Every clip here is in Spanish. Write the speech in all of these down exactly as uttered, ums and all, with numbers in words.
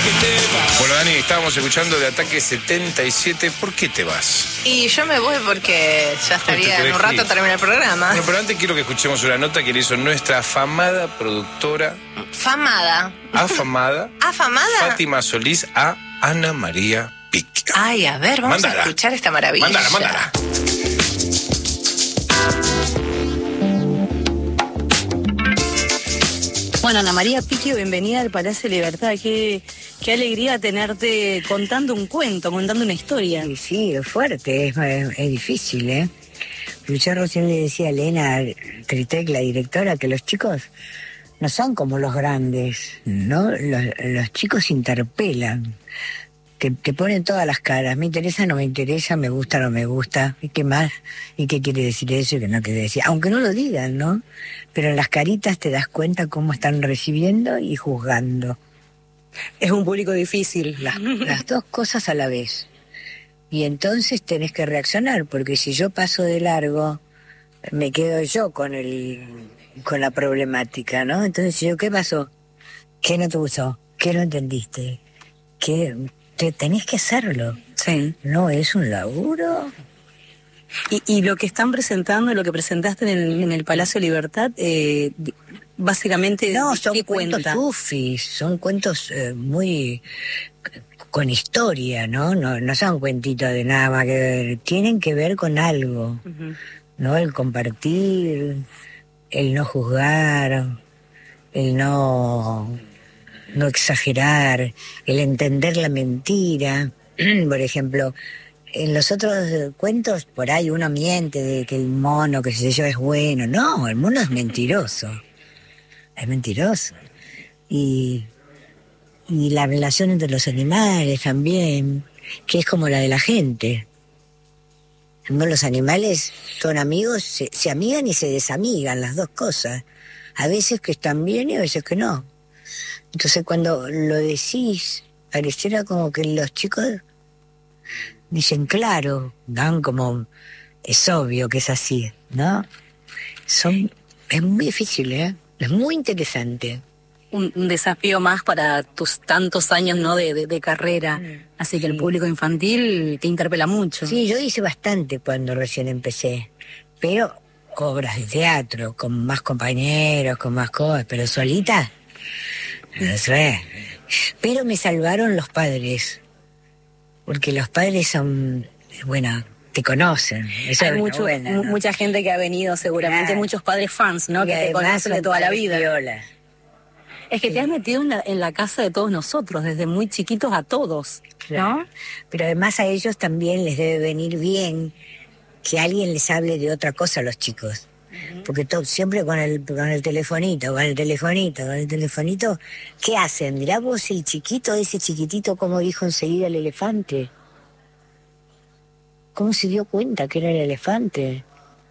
Bueno, Dani, estábamos escuchando de Ataque setenta y siete. ¿Por qué te vas? Y yo me voy porque ya estaría en un rato terminar el programa. Bueno, pero antes quiero que escuchemos una nota que le hizo nuestra afamada productora. Famada. Afamada. ¿Afamada? Fátima Solís a Ana María Pic. Ay, a ver, vamos Mándala. a escuchar esta maravilla. Mándala, mándala. Bueno, Ana María Piquio, bienvenida al Palacio de Libertad. Qué, qué alegría tenerte contando un cuento, contando una historia. Sí, sí, es fuerte, es, es difícil, ¿eh? Pero yo recién le decía a Elena Tritec, la directora, que los chicos no son como los grandes, ¿no? Los, los chicos interpelan, te, te ponen todas las caras. Me interesa, no me interesa, me gusta, no me gusta. ¿Y qué más? ¿Y qué quiere decir eso y qué no quiere decir? Aunque no lo digan, ¿no? Pero en las caritas te das cuenta cómo están recibiendo y juzgando. Es un público difícil. Las, las dos cosas a la vez. Y entonces tenés que reaccionar, porque si yo paso de largo, me quedo yo con el con la problemática, ¿no? Entonces yo, ¿qué pasó? ¿Qué no te gustó? ¿Qué no entendiste? ¿Qué? Te, tenés que hacerlo. Sí. No es un laburo. Y, y lo que están presentando, lo que presentaste en el, en el Palacio de Libertad, eh, básicamente, no, son ¿qué cuentos cuenta? sufis, son cuentos eh, muy con historia, ¿no? ¿no? No son cuentitos de nada más que ver, tienen que ver con algo, uh-huh. ¿no? El compartir, el no juzgar, el no, no exagerar, el entender la mentira. Por ejemplo, en los otros cuentos, por ahí uno miente de que el mono, que sé yo, es bueno. No, el mono es mentiroso. Es mentiroso. Y, y la relación entre los animales también, que es como la de la gente. No, los animales son amigos, se, se amigan y se desamigan, las dos cosas. A veces que están bien y a veces que no. Entonces cuando lo decís, pareciera como que los chicos dicen, claro, dan como, es obvio que es así, ¿no? Son, es muy difícil, ¿eh? Es muy interesante. Un, un desafío más para tus tantos años, ¿no? de, de, de carrera. Mm, Así que sí. El público infantil te interpela mucho. Sí, yo hice bastante cuando recién empecé, pero obras de teatro, con más compañeros, con más cosas, pero solita, no sé. Pero me salvaron los padres. Porque los padres son, bueno, te conocen. Eso Hay es mucho, buena, ¿no? mucha gente que ha venido, seguramente, claro. Muchos padres fans, ¿no? Y que te conocen de toda la vida. Viola. Es que sí. Te has metido en la, en la casa de todos nosotros, desde muy chiquitos a todos, claro. ¿no? Pero además a ellos también les debe venir bien que alguien les hable de otra cosa a los chicos. Uh-huh. Porque todo, siempre con el, con el telefonito, con el telefonito, con el telefonito, ¿qué hacen? Mirá vos el chiquito, ese chiquitito, como dijo enseguida el elefante. ¿Cómo se dio cuenta que era el elefante?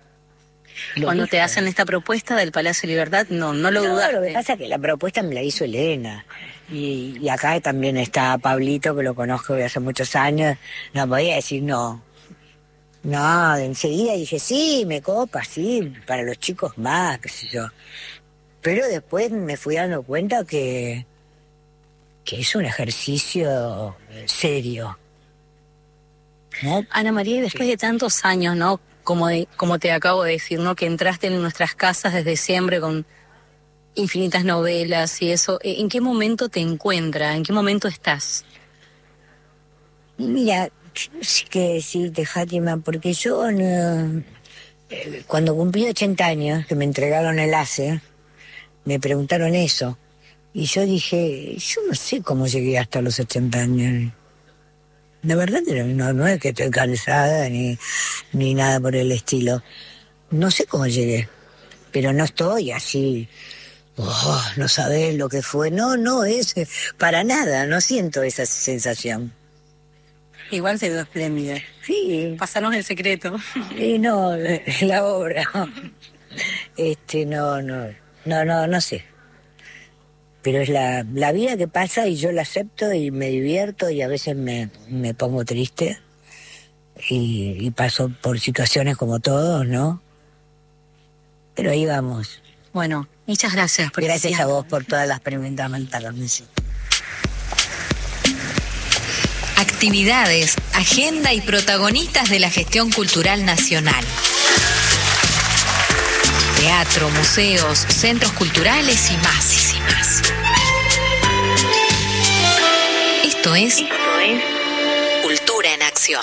Lo Cuando dijo. Te hacen esta propuesta del Palacio de Libertad, no, no lo no, dudaste. Lo que pasa es que la propuesta me la hizo Elena. Y, y acá también está Pablito, que lo conozco de hace muchos años. No podía decir no. No, de enseguida dije, sí, me copa, sí, para los chicos más, qué sé yo. Pero después me fui dando cuenta que, que es un ejercicio serio. ¿No? Ana María, y después sí. de tantos años, ¿no? Como, de, como te acabo de decir, ¿no? Que entraste en nuestras casas desde siempre con infinitas novelas y eso. ¿En qué momento te encuentras? ¿En qué momento estás? Mira, no sé qué decirte, Fátima, porque yo no, eh, cuando cumplí ochenta años, que me entregaron el A C E, me preguntaron eso. Y yo dije, yo no sé cómo llegué hasta los ochenta años. La verdad no, no es que estoy cansada ni, ni nada por el estilo. No sé cómo llegué, pero no estoy así, oh, no sabés lo que fue. No, no, es para nada, no siento esa sensación. Igual se vio espléndida. Sí. Pásanos el secreto. Sí, no, la obra. Este, no, no, no, no, no sé. Pero es la, la vida que pasa y yo la acepto y me divierto y a veces me, me pongo triste y, y paso por situaciones como todos, ¿no? Pero ahí vamos. Bueno, muchas gracias. Por gracias a vos por todas las preguntas mentales. actividades, agenda y protagonistas de la gestión cultural nacional. Teatro, museos, centros culturales y más, y más. Esto es, Esto es Cultura en Acción.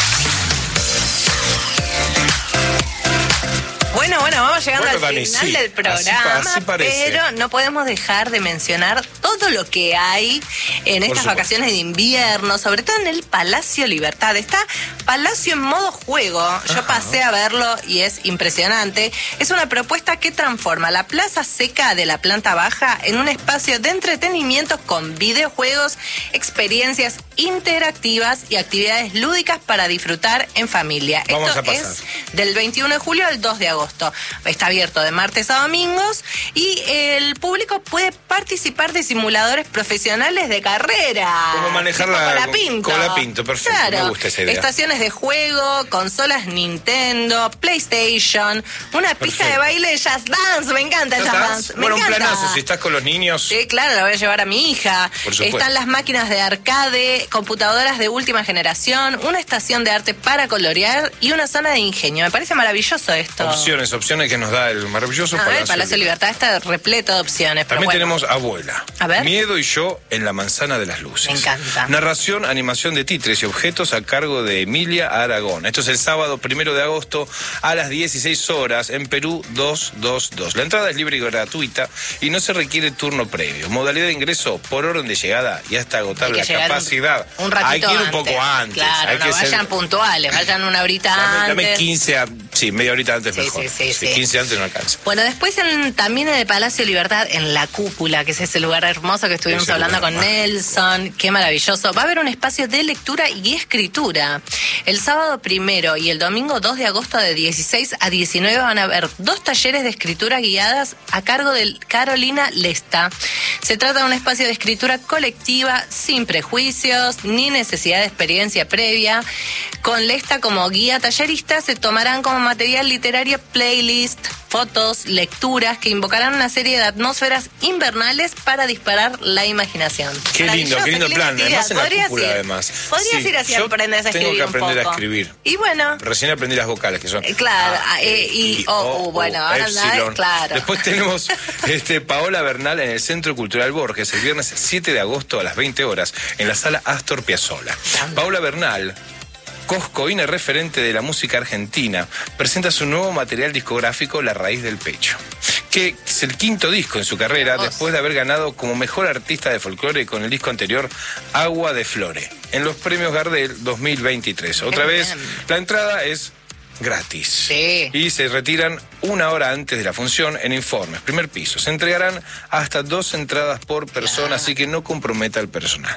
Bueno, bueno, vamos llegando Bueno, al Dani, final sí, del programa, así, así parece. pero no podemos dejar de mencionar todo lo que hay en estas vacaciones de invierno, sobre todo en el Palacio Libertad. Está Palacio en modo juego. Yo Ajá. pasé a verlo y es impresionante. Es una propuesta que transforma la plaza seca de la planta baja en un espacio de entretenimiento con videojuegos, experiencias interactivas y actividades lúdicas para disfrutar en familia. Vamos Esto a pasar. es del veintiuno de julio al dos de agosto. Está abierto de martes a domingos y el público puede participar de simuladores profesionales de carrera. Como manejarla con la Pinto. Con la Pinto, perfecto. Claro. Me gusta esa idea. Estaciones de juego, consolas Nintendo, PlayStation, una pista Perfecto. de baile de Jazz Dance. Me encanta Jazz Dance. Me bueno, encanta. un planazo. Si estás con los niños. Sí, claro, la voy a llevar a mi hija. Por supuesto. Están las máquinas de arcade, computadoras de última generación, una estación de arte para colorear y una zona de ingenio. Me parece maravilloso esto. Opciones, opciones que nos da el maravilloso No, Palacio, el Palacio Libertad está repleto de opciones. Pero También bueno. tenemos Abuela. A ver. Miedo y yo en la manzana de las luces. Me encanta. Narración, animación de títeres y objetos a cargo de Emilia Aragón. Esto es el sábado primero de agosto a las dieciséis horas en Perú doscientos veintidós. La entrada es libre y gratuita y no se requiere turno previo. Modalidad de ingreso por orden de llegada y hasta agotar Hay que la llegar capacidad. Un, un ratito Hay que ir un antes. poco antes. Claro, Hay no que vayan ser... puntuales, vayan una horita Dame, antes. dame quince a... Sí, media horita antes Sí, mejor. sí, sí, sí. quince antes no alcanza. Bueno, después en, también en el Palacio Libertad, en la cúpula, que es ese lugar hermoso que estuvimos Ese hablando lugar con Nelson, qué maravilloso. Va a haber un espacio de lectura y escritura. El sábado primero y el domingo dos de agosto de dieciséis a diecinueve van a haber dos talleres de escritura guiadas a cargo de Carolina Lesta. Se trata de un espacio de escritura colectiva sin prejuicios ni necesidad de experiencia previa. Con Lesta como guía tallerista se tomarán como material literario playlist, fotos, lecturas que invocarán una serie de atmósferas invernales para disparar la imaginación. Qué lindo, qué lindo plan. Además en la Podrías cúpula, ir. además. Podrías Sí, ir así yo aprendes a escribir tengo que aprender un poco. a escribir. Y bueno. Recién aprendí las vocales, que son... Eh, claro, A, eh, E, y, I, O, O, U, bueno, ahora anda, Epsilon. claro. Después tenemos este, Paola Bernal en el Centro Cultural Borges, el viernes siete de agosto a las veinte horas, en la sala Astor Piazzolla. Paola Bernal, coscoína referente de la música argentina, presenta su nuevo material discográfico La Raíz del Pecho, que es el quinto disco en su carrera, después de haber ganado como mejor artista de folclore con el disco anterior Agua de Flore, en los premios Gardel dos mil veintitrés. Otra Qué vez, bien. la entrada es gratis. Sí. Y se retiran una hora antes de la función en Informes, primer piso. Se entregarán hasta dos entradas por persona, Claro. así que no comprometa al personal.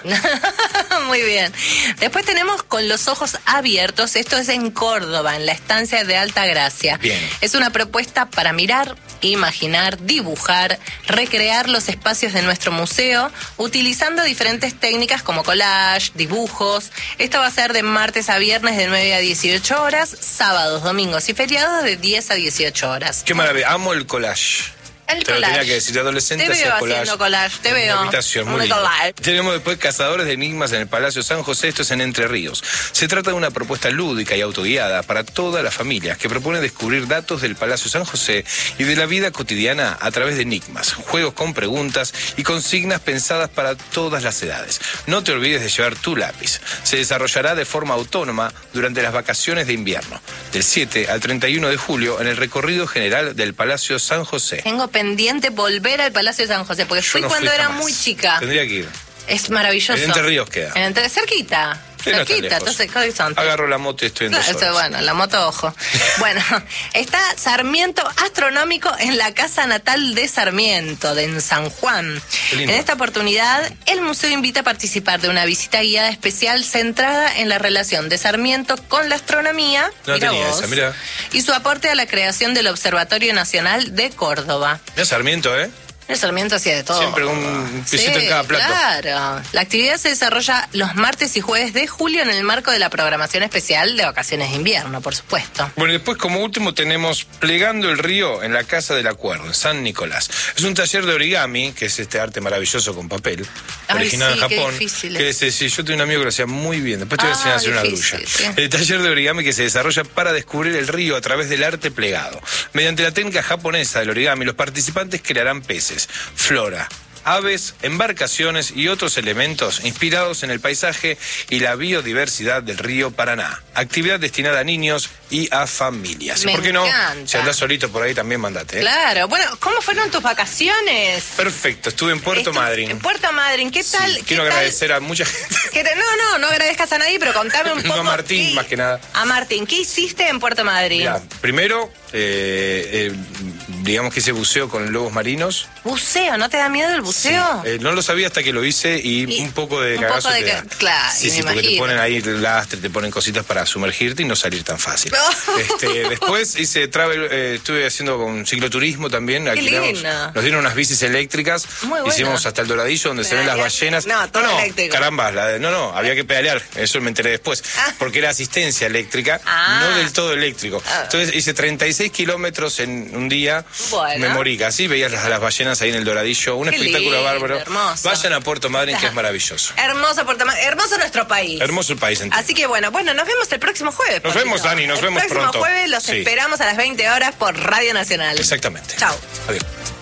Muy bien. Después tenemos Con los ojos abiertos. Esto es en Córdoba, en la estancia de Alta Gracia. Bien. Es una propuesta para mirar, imaginar, dibujar, recrear los espacios de nuestro museo, utilizando diferentes técnicas como collage, dibujos. Esto va a ser de martes a viernes de nueve a dieciocho horas, sábados, domingos y feriados de diez a dieciocho horas. Qué maravilla, amo el collage. El Te lo collage. tenía que decir, de adolescente Te hacía veo collage. haciendo collage, te En mi veo. habitación, muy Un lindo. collage. Tenemos después Cazadores de Enigmas en el Palacio San José, esto es en Entre Ríos. Se trata de una propuesta lúdica y autoguiada para todas las familias que propone descubrir datos del Palacio San José y de la vida cotidiana a través de enigmas, juegos con preguntas y consignas pensadas para todas las edades. No te olvides de llevar tu lápiz. Se desarrollará de forma autónoma durante las vacaciones de invierno, del siete al treinta y uno de julio en el recorrido general del Palacio San José. Tengo pendiente volver al Palacio de San José, porque Yo fui no cuando fui era jamás. muy chica. Tendría que ir. Es maravilloso. En Entre Ríos queda. En Entre, cerquita. Sí, no está cerquita, lejos. entonces horizonte. Agarro la moto y estoy en Claro, dos esto, horas. bueno, la moto, ojo. Bueno, está Sarmiento Astronómico en la casa natal de Sarmiento, de en San Juan. Qué lindo. En esta oportunidad, el museo invita a participar de una visita guiada especial centrada en la relación de Sarmiento con la astronomía, No mirá tenía vos, esa, mirá. y su aporte a la creación del Observatorio Nacional de Córdoba. Mira Sarmiento, ¿eh? El Sarmiento hacía de todo. Siempre un pisito Sí, en cada plato. Claro. La actividad se desarrolla los martes y jueves de julio en el marco de la programación especial de vacaciones de invierno, por supuesto. Bueno, y después como último tenemos Plegando el Río en la Casa del Acuerdo, en San Nicolás. Es un taller de origami, que es este arte maravilloso con papel, Ay, originado sí, en qué Japón. difícil Que es. es, sí, yo tengo un amigo que lo hacía muy bien. Después te voy a enseñar a Ah, hacer una difícil, grulla. sí. El taller de origami que se desarrolla para descubrir el río a través del arte plegado. Mediante la técnica japonesa del origami, los participantes crearán peces, flora, aves, embarcaciones y otros elementos inspirados en el paisaje y la biodiversidad del río Paraná. Actividad destinada a niños y a familias. Me ¿Por qué no? encanta. Si andás solito por ahí también mandate. ¿eh? Claro. Bueno, ¿cómo fueron tus vacaciones? Perfecto, estuve en Puerto Estu- Madryn. En Puerto Madryn, ¿qué tal? Sí, ¿qué quiero tal? agradecer a mucha gente. ¿Qué te- No, no, no agradezcas a nadie, pero contame un No, poco. a Martín, qué- más que nada. A Martín, ¿qué hiciste en Puerto Madryn? Mirá, primero, eh, eh, digamos que hice buceo con lobos marinos. Buceo, ¿no te da miedo el buceo? Eh, no lo sabía hasta que lo hice y, Y un poco de un cagazo poco de te ca- da. claro, sí, me sí, porque te imagino. ponen ahí lastre, te ponen cositas para sumergirte y no salir tan fácil. No. Este, después hice travel, eh, estuve haciendo con cicloturismo también. alquilamos- lindo. Nos dieron unas bicis eléctricas. Muy bueno. Hicimos hasta el Doradillo donde se ven las Pedalear. ballenas. No, todo no, eléctrico. caramba, la de- no, no, había que pedalear. Eso me enteré después. Ah. Porque era asistencia eléctrica, Ah. no del todo eléctrico. Ah. Entonces hice treinta y seis kilómetros en un día. Bueno. Me morí casi, veías las, a las ballenas ahí en el Doradillo. Un Qué espectáculo lindo, bárbaro. hermoso. Vayan a Puerto Madryn, que es maravilloso. Hermoso Puerto Madryn, hermoso nuestro país. Hermoso el país entero. Así que bueno, bueno, nos vemos el próximo jueves. Nos Pablito. vemos, Dani, nos vemos El próximo pronto. jueves los Sí. esperamos a las veinte horas por Radio Nacional. Exactamente. Chao. Adiós.